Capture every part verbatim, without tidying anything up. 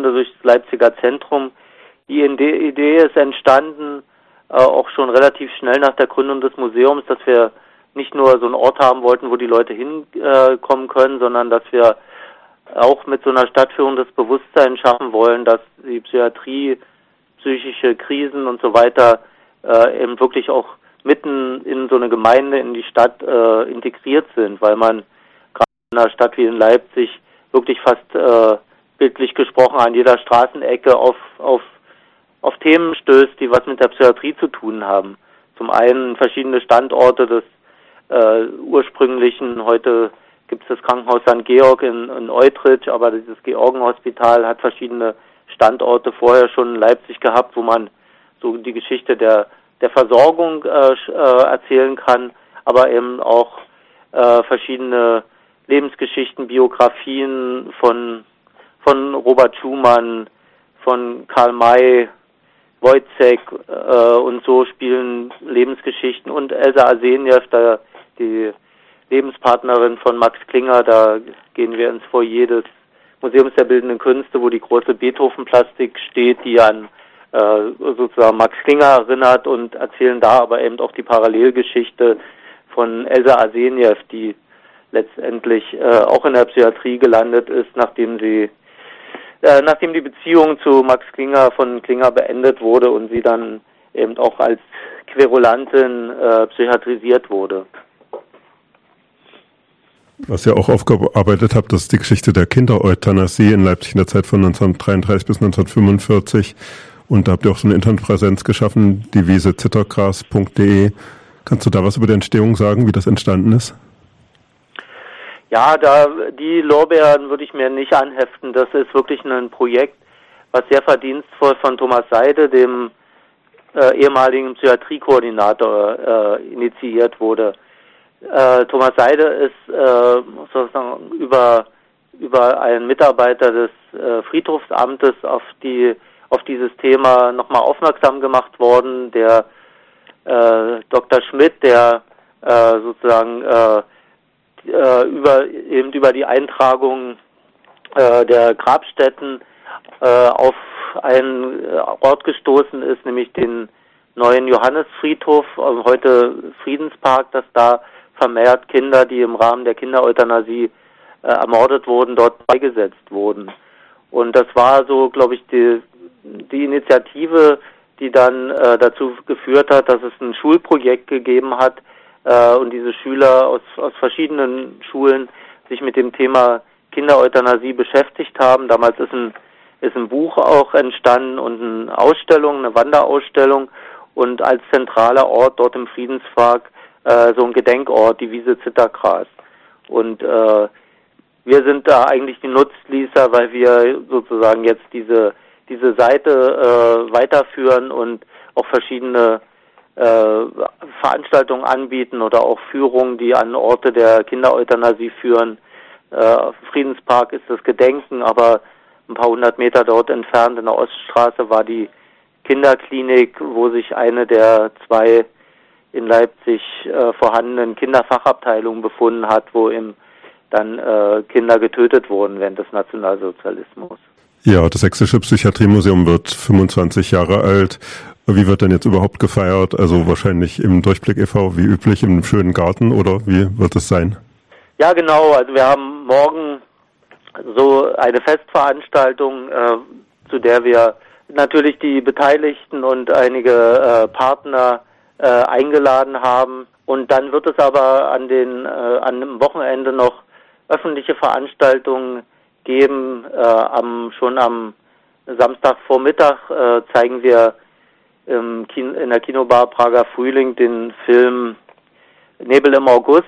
durch das Leipziger Zentrum. Die Idee ist entstanden, äh, auch schon relativ schnell nach der Gründung des Museums, dass wir nicht nur so einen Ort haben wollten, wo die Leute hinkommen äh, können, sondern dass wir auch mit so einer Stadtführung das Bewusstsein schaffen wollen, dass die Psychiatrie, psychische Krisen und so weiter äh, eben wirklich auch mitten in so eine Gemeinde, in die Stadt äh, integriert sind, weil man gerade in einer Stadt wie in Leipzig wirklich fast äh, bildlich gesprochen an jeder Straßenecke auf, auf, auf Themen stößt, die was mit der Psychiatrie zu tun haben. Zum einen verschiedene Standorte des äh, ursprünglichen, heute gibt es das Krankenhaus Sankt Georg in, in Eutrich, aber dieses Georgenhospital hat verschiedene Standorte vorher schon in Leipzig gehabt, wo man so die Geschichte der, der Versorgung äh, äh, erzählen kann, aber eben auch äh, verschiedene Lebensgeschichten, Biografien von, von Robert Schumann, von Karl May, Wojciech äh, und so spielen Lebensgeschichten und Elsa Arseniew, da die Lebenspartnerin von Max Klinger, da gehen wir ins Foyer des Museums der Bildenden Künste, wo die große Beethoven-Plastik steht, die an äh, sozusagen Max Klinger erinnert und erzählen da aber eben auch die Parallelgeschichte von Elsa Arseniew, die letztendlich äh, auch in der Psychiatrie gelandet ist, nachdem sie äh, nachdem die Beziehung zu Max Klinger von Klinger beendet wurde und sie dann eben auch als Querulantin äh, psychiatrisiert wurde. Was ihr auch aufgearbeitet habt, das ist die Geschichte der Kindereuthanasie in Leipzig in der Zeit von neunzehnhundertdreiunddreißig bis neunzehnhundertfünfundvierzig. Und da habt ihr auch so eine Internetpräsenz geschaffen, devise zittergras punkt de. Kannst du da was über die Entstehung sagen, wie das entstanden ist? Ja, da die Lorbeeren würde ich mir nicht anheften. Das ist wirklich ein Projekt, was sehr verdienstvoll von Thomas Seide, dem äh, ehemaligen Psychiatriekoordinator, äh, initiiert wurde. Äh, Thomas Seide ist äh, sozusagen über über einen Mitarbeiter des äh, Friedhofsamtes auf die auf dieses Thema nochmal aufmerksam gemacht worden. Der äh, Doktor Schmidt, der äh, sozusagen äh, äh, über eben über die Eintragung äh, der Grabstätten äh, auf einen Ort gestoßen ist, nämlich den neuen Johannesfriedhof, also heute Friedenspark, dass da vermehrt Kinder, die im Rahmen der Kindereuthanasie äh, ermordet wurden, dort beigesetzt wurden. Und das war so, glaube ich, die, die Initiative, die dann äh, dazu geführt hat, dass es ein Schulprojekt gegeben hat äh, und diese Schüler aus, aus verschiedenen Schulen sich mit dem Thema Kindereuthanasie beschäftigt haben. Damals ist ein, ist ein Buch auch entstanden und eine Ausstellung, eine Wanderausstellung und als zentraler Ort dort im Friedenspark äh, so ein Gedenkort, die Wiese Zittergras. Und äh, wir sind da eigentlich die Nutznießer, weil wir sozusagen jetzt diese diese Seite äh, weiterführen und auch verschiedene äh, Veranstaltungen anbieten oder auch Führungen, die an Orte der Kindereuthanasie führen. Äh, Friedenspark ist das Gedenken, aber ein paar hundert Meter dort entfernt in der Oststraße war die Kinderklinik, wo sich eine der zwei in Leipzig äh, vorhandenen Kinderfachabteilungen befunden hat, wo eben dann äh, Kinder getötet wurden während des Nationalsozialismus. Ja, das Sächsische Psychiatriemuseum wird fünfundzwanzig Jahre alt. Wie wird denn jetzt überhaupt gefeiert? Also wahrscheinlich im Durchblick e V wie üblich im schönen Garten oder wie wird es sein? Ja, genau. Also wir haben morgen so eine Festveranstaltung, äh, zu der wir natürlich die Beteiligten und einige äh, Partner äh, eingeladen haben. Und dann wird es aber an den äh, an dem Wochenende noch öffentliche Veranstaltungen geben. Äh, am schon am Samstagvormittag äh, zeigen wir im Kino, in der Kinobar Prager Frühling den Film Nebel im August.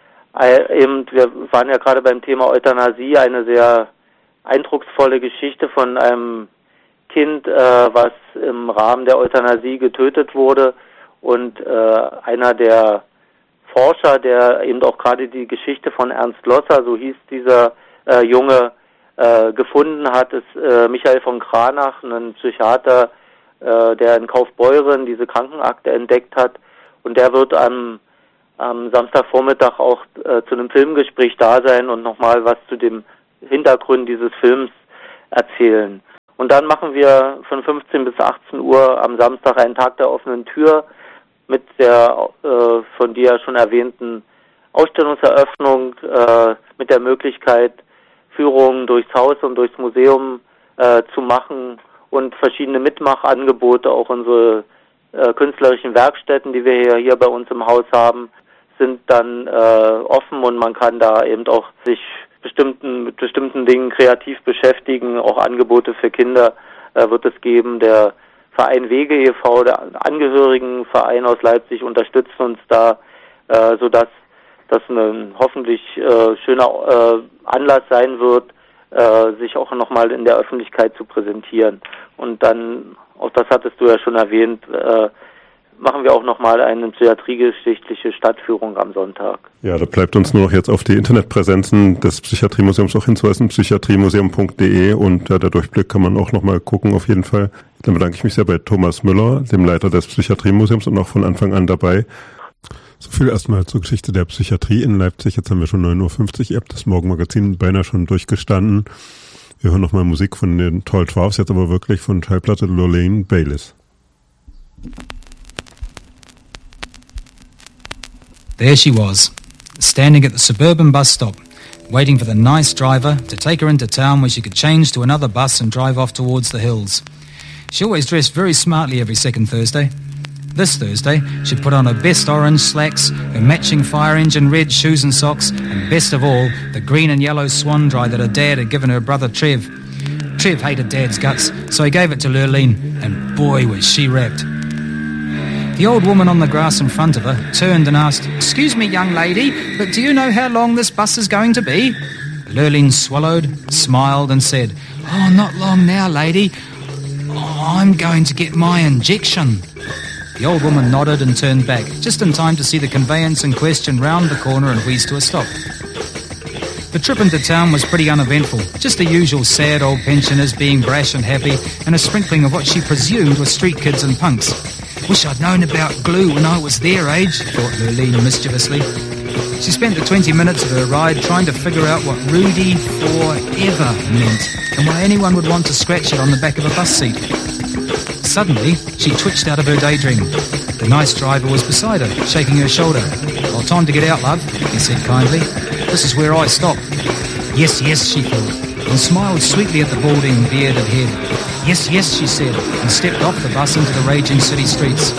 Äh, eben, wir waren ja gerade beim Thema Euthanasie, eine sehr eindrucksvolle Geschichte von einem Kind, äh, was im Rahmen der Euthanasie getötet wurde und äh, einer der Forscher, der eben auch gerade die Geschichte von Ernst Losser, so hieß dieser äh, Junge, äh, gefunden hat, ist äh, Michael von Kranach, ein Psychiater, äh, der in Kaufbeuren diese Krankenakte entdeckt hat, und der wird am, am Samstagvormittag auch äh, zu einem Filmgespräch da sein und nochmal was zu dem Hintergrund dieses Films erzählen. Und dann machen wir von fünfzehn bis achtzehn Uhr am Samstag einen Tag der offenen Tür mit der äh, von dir schon erwähnten Ausstellungseröffnung, äh, mit der Möglichkeit, Führungen durchs Haus und durchs Museum äh, zu machen und verschiedene Mitmachangebote, auch unsere äh, künstlerischen Werkstätten, die wir hier, hier bei uns im Haus haben, sind dann äh, offen und man kann da eben auch sich bestimmten, mit bestimmten Dingen kreativ beschäftigen. Auch Angebote für Kinder äh, wird es geben. Der Verein Wege e V, der Angehörigenverein aus Leipzig, unterstützt uns da, äh, sodass das ein hoffentlich äh, schöner äh, Anlass sein wird, äh, sich auch nochmal in der Öffentlichkeit zu präsentieren. Und dann, auch das hattest du ja schon erwähnt, äh, machen wir auch nochmal eine psychiatriegeschichtliche Stadtführung am Sonntag. Ja, da bleibt uns nur noch jetzt auf die Internetpräsenzen des Psychiatriemuseums auch hinzuweisen, psychiatriemuseum punkt de, und ja, der Durchblick kann man auch nochmal gucken, auf jeden Fall. Dann bedanke ich mich sehr bei Thomas Müller, dem Leiter des Psychiatriemuseums und auch von Anfang an dabei. So viel erstmal zur Geschichte der Psychiatrie in Leipzig. Jetzt haben wir schon neun Uhr fünfzig. Ihr habt das Morgenmagazin beinahe schon durchgestanden. Wir hören nochmal Musik von den Tall Dwarfs, jetzt aber wirklich von Schallplatte Lorraine Baylis. There she was, standing at the suburban bus stop, waiting for the nice driver to take her into town where she could change to another bus and drive off towards the hills. She always dressed very smartly every second Thursday. This Thursday, she'd put on her best orange slacks, her matching fire engine red shoes and socks, and best of all, the green and yellow swan dry that her dad had given her brother Trev. Trev hated Dad's guts, so he gave it to Lurleen, and boy was she wrapped. The old woman on the grass in front of her turned and asked, "Excuse me, young lady, but do you know how long this bus is going to be?" Lurleen swallowed, smiled and said, "Oh, not long now, lady. Oh, I'm going to get my injection." The old woman nodded and turned back, just in time to see the conveyance in question round the corner and wheeze to a stop. The trip into town was pretty uneventful, just the usual sad old pensioners being brash and happy, and a sprinkling of what she presumed were street kids and punks. Wish I'd known about glue when I was their age, thought Lurleen mischievously. She spent the twenty minutes of her ride trying to figure out what Rudy Forever meant, and why anyone would want to scratch it on the back of a bus seat. Suddenly, she twitched out of her daydream. The nice driver was beside her, shaking her shoulder. "Well, time to get out, love," he said kindly. "This is where I stop." "Yes, yes," she thought, and smiled sweetly at the balding, bearded head. "Yes, yes," she said, and stepped off the bus into the raging city streets.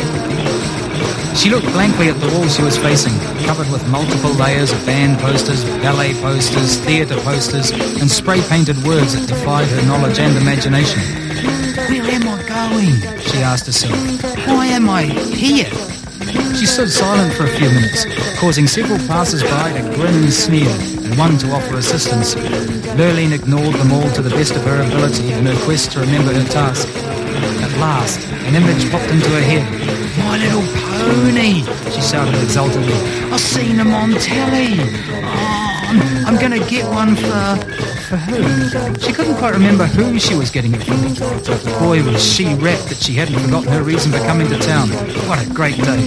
She looked blankly at the wall she was facing, covered with multiple layers of band posters, ballet posters, theatre posters, and spray-painted words that defied her knowledge and imagination. "Where am I going?" she asked herself. "Why am I here?" She stood silent for a few minutes, causing several passers-by to grin and sneer, and one to offer assistance. Lurleen ignored them all to the best of her ability in her quest to remember her task. At last, an image popped into her head. "My Little Pony," she shouted exultantly. "I've seen them on telly. Oh, I'm, I'm going to get one for... for who?" She couldn't quite remember who she was getting it from. Boy, was she wrapped that she hadn't forgotten her reason for coming to town. What a great day.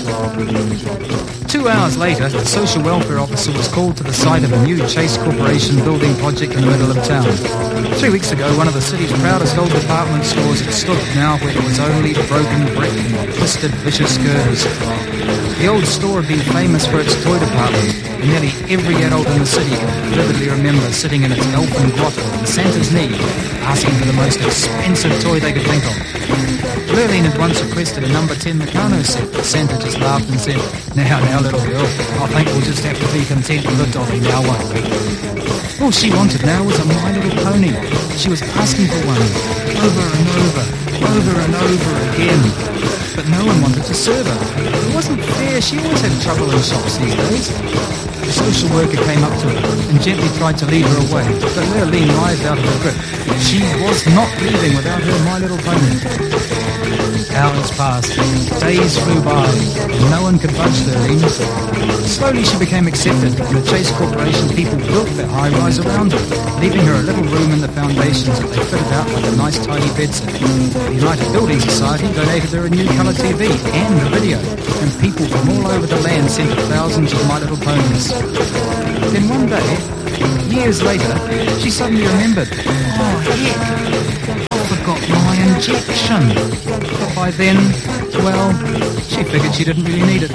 Two hours later, the social welfare officer was called to the site of a new Chase Corporation building project in the middle of town. Three weeks ago, one of the city's proudest old department stores had stood now where it was only broken brick and twisted, vicious girders. The old store had been famous for its toy department, and nearly every adult in the city could vividly remember sitting in its elfin grotto on Santa's knee, asking for the most expensive toy they could think of. Lurleen had once requested a number ten Meccano set, but Santa just laughed and said, "Now, now, little girl, I think we'll just have to be content with a dolly now, won't we?" All she wanted now was a My Little Pony. She was asking for one, over and over, over and over again. But no one wanted to serve her. It wasn't fair, she always had trouble in shops these days. The social worker came up to her and gently tried to lead her away, but Lurleen writhed out of her grip. She was not leaving without her My Little Pony. Hours passed, days flew by, and no one could budge Lurleen. Slowly she became accepted, and the Chase Corporation people built their high-rise around her, leaving her a little room in the foundations that they fitted out like a nice tidy bedsit. The United Building Society donated her a new colour T V and a video, and people from all over the land sent her thousands of My Little Ponies. Then one day, years later, she suddenly remembered, oh heck, I Objection. But by then, well, she figured she didn't really need it.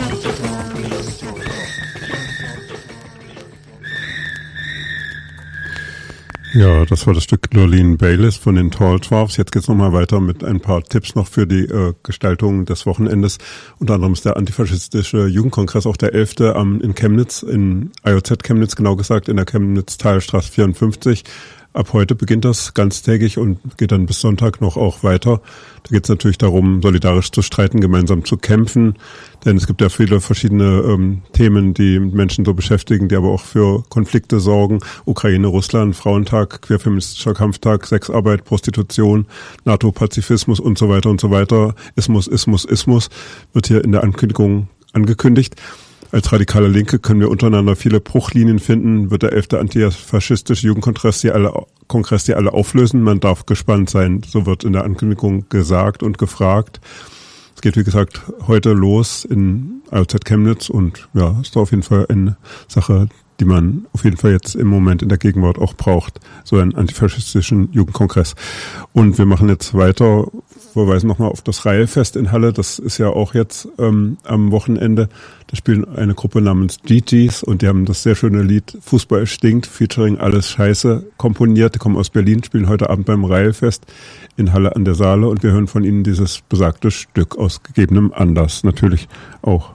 Ja, das war das Stück Lurleen Baylis von den Tall Dwarfs. Jetzt geht's nochmal weiter mit ein paar Tipps noch für die äh, Gestaltung des Wochenendes. Unter anderem ist der antifaschistische Jugendkongress auch der elfte am in Chemnitz, in I O Z Chemnitz genau gesagt, in der Chemnitz-Talstraße vierundfünfzig. Ab heute beginnt das ganztägig und geht dann bis Sonntag noch auch weiter. Da geht es natürlich darum, solidarisch zu streiten, gemeinsam zu kämpfen. Denn es gibt ja viele verschiedene ähm, Themen, die Menschen so beschäftigen, die aber auch für Konflikte sorgen. Ukraine, Russland, Frauentag, queerfeministischer Kampftag, Sexarbeit, Prostitution, NATO-Pazifismus und so weiter und so weiter. Ismus, Ismus, Ismus wird hier in der Ankündigung angekündigt. Als radikale Linke können wir untereinander viele Bruchlinien finden, wird der elfte antifaschistische Jugendkongress die alle, Kongress die alle auflösen. Man darf gespannt sein, so wird in der Ankündigung gesagt und gefragt. Es geht, wie gesagt, heute los in I O Z Chemnitz und ja, ist auf jeden Fall eine Sache, die man auf jeden Fall jetzt im Moment in der Gegenwart auch braucht, so einen antifaschistischen Jugendkongress. Und wir machen jetzt weiter, verweisen nochmal auf das Reihefest in Halle, das ist ja auch jetzt ähm, am Wochenende. Da spielen eine Gruppe namens G Gs und die haben das sehr schöne Lied Fußball stinkt, featuring Alles Scheiße komponiert. Die kommen aus Berlin, spielen heute Abend beim Reihefest in Halle an der Saale und wir hören von ihnen dieses besagte Stück aus gegebenem Anlass natürlich auch.